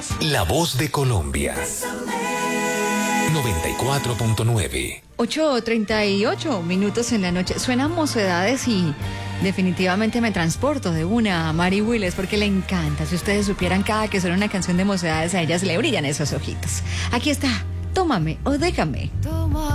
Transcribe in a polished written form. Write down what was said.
La voz de Colombia. 94.9. 8:38 en la noche. Suenan Mocedades y definitivamente me transporto de una a Mari Willis porque le encanta. Si ustedes supieran, cada que suena una canción de Mocedades, a ella se le brillan esos ojitos. Aquí está, Tómame o Déjame.